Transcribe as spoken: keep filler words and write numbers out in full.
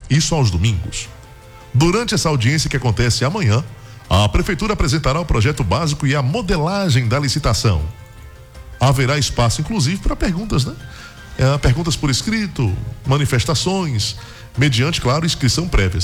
Isso aos domingos. Durante essa audiência que acontece amanhã, a Prefeitura apresentará o projeto básico e a modelagem da licitação. Haverá espaço, inclusive, para perguntas, né? É, perguntas por escrito, manifestações, mediante, claro, inscrição prévia.